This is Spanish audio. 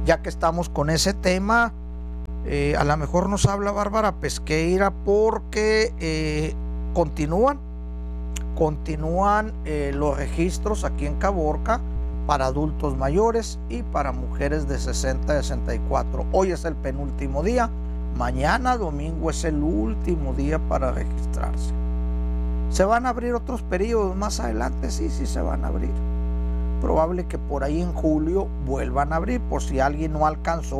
Ya que estamos con ese tema, a lo mejor nos habla Bárbara Pesqueira, porque continúan los registros aquí en Caborca para adultos mayores y para mujeres de 60 a 64. Hoy es el penúltimo día, mañana domingo es el último día para registrarse. ¿Se van a abrir otros periodos más adelante? Sí, se van a abrir. Probable que por ahí en julio vuelvan a abrir, por si alguien no alcanzó